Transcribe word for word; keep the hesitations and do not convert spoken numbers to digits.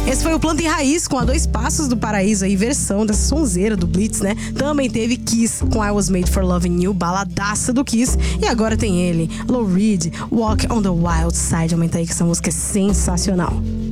Esse foi o Planta em Raiz com a Dois Passos do Paraíso aí, versão dessa sonzeira do Blitz, né? Também teve Kiss com I Was Made for Loving You, baladaça do Kiss. E agora tem ele, Lou Reed, Walk on the Wild Side. Aumenta aí que essa música é sensacional.